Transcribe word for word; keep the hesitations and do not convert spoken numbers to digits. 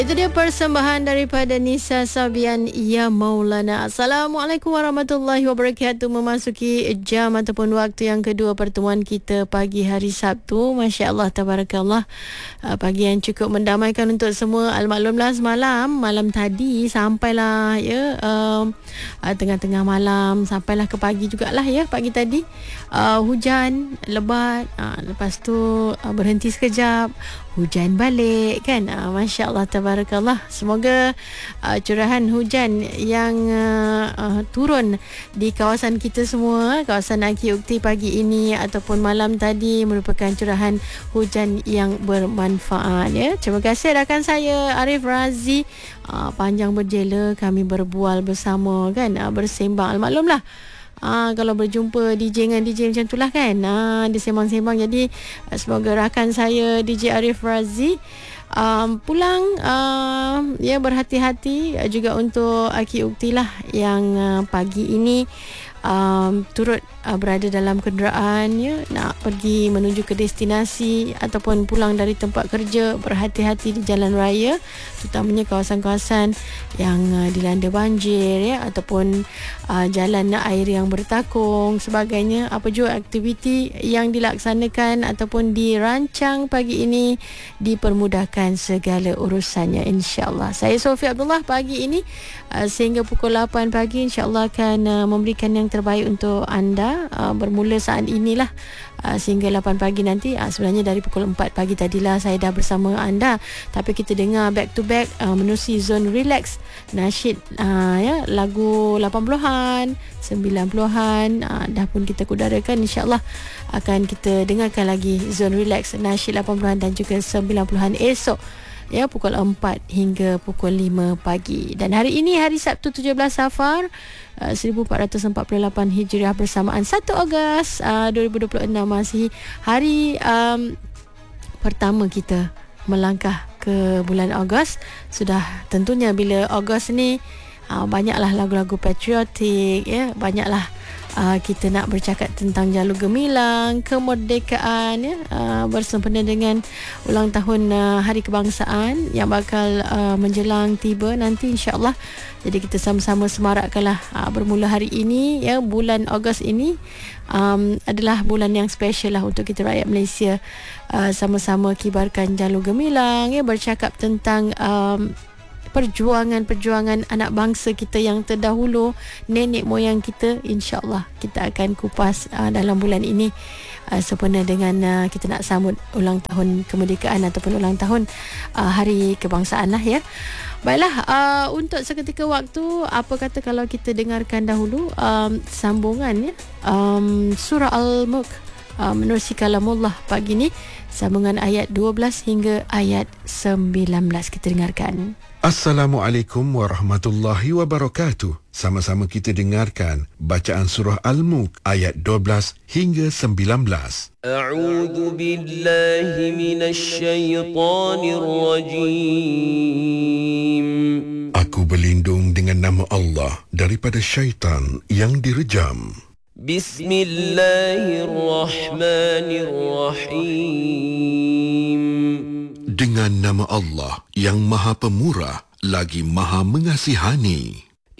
Itu dia persembahan daripada Nisa Sabian, Ya Maulana. Assalamualaikum warahmatullahi wabarakatuh. Memasuki jam ataupun waktu yang kedua pertemuan kita pagi hari Sabtu. Masya Allah, tabarakallah. Uh, pagi yang cukup mendamaikan untuk semua. Al-maklumlah semalam, malam tadi sampailah ya uh, uh, tengah-tengah malam, sampailah ke pagi jugalah ya pagi tadi. Uh, hujan lebat, uh, lepas tu uh, berhenti sekejap, hujan balik kan. Uh, Masya Allah, tabarakallah. Semoga uh, curahan hujan yang uh, uh, turun di kawasan kita semua, kawasan Aki Ukti pagi ini ataupun malam tadi, merupakan curahan hujan yang bermanfaat ya. Terima kasih rakan saya Arif Razi. Uh, panjang berjela kami berbual bersama kan, uh, bersembang. Maklumlah, Ah, kalau berjumpa D J dengan D J macam itulah kan, ah, dia sembang-sembang. Jadi uh, semoga rakan saya D J Arif Razi um, pulang uh, ya berhati-hati, uh, juga untuk Aki Ukti lah yang uh, pagi ini um, turut uh, berada dalam kenderaan ya, nak pergi menuju ke destinasi ataupun pulang dari tempat kerja. Berhati-hati di jalan raya, terutamanya kawasan-kawasan yang uh, dilanda banjir ya, ataupun uh, jalan air yang bertakung sebagainya. Apa jua aktiviti yang dilaksanakan ataupun dirancang pagi ini, dipermudahkan segala urusannya insya-Allah. Saya Sofia Abdullah pagi ini uh, sehingga pukul lapan pagi insya-Allah akan uh, memberikan yang terbaik untuk anda, uh, bermula saat inilah uh, sehingga lapan pagi nanti. Uh, sebenarnya dari pukul empat pagi tadilah saya dah bersama anda, tapi kita dengar back to back uh, menerusi zone relax nasyid uh, ya, lagu lapan puluhan, sembilan puluhan uh, dah pun kita kudarakan. InsyaAllah akan kita dengarkan lagi zone relax nasyid lapan puluhan dan juga sembilan puluhan esok ya, pukul empat hingga pukul lima pagi. Dan hari ini hari Sabtu tujuh belas Safar uh, seribu empat ratus empat puluh lapan Hijriah bersamaan satu Ogos uh, dua ribu dua puluh enam, masih hari um, pertama kita melangkah ke bulan Ogos. Sudah tentunya bila Ogos ni uh, banyaklah lagu-lagu patriotik ya, banyaklah Uh, kita nak bercakap tentang jalur gemilang kemerdekaan ya, uh, bersempena dengan ulang tahun uh, Hari Kebangsaan yang bakal uh, menjelang tiba nanti insya-Allah. Jadi kita sama-sama semarakkanlah uh, bermula hari ini ya, bulan Ogos ini um, adalah bulan yang special lah untuk kita rakyat Malaysia. Uh, sama-sama kibarkan jalur gemilang ya, bercakap tentang um, perjuangan-perjuangan anak bangsa kita yang terdahulu, nenek moyang kita. InsyaAllah kita akan kupas uh, dalam bulan ini uh, sempena dengan uh, kita nak sambut ulang tahun kemerdekaan ataupun ulang tahun uh, Hari Kebangsaan lah ya. Baiklah, uh, untuk seketika waktu, apa kata kalau kita dengarkan dahulu um, sambungan ya, um, surah Al-Mulk uh, menerusi kalamullah pagi ni, sambungan ayat dua belas hingga ayat sembilan belas. Kita dengarkan. Assalamualaikum warahmatullahi wabarakatuh. Sama-sama kita dengarkan bacaan surah Al-Mulk ayat dua belas hingga sembilan belas. A'udzu billahi minasy syaithanir rajim. Aku berlindung dengan nama Allah daripada syaitan yang direjam. Bismillahirrahmanirrahim. Dengan nama Allah yang Maha Pemurah lagi Maha Mengasihani.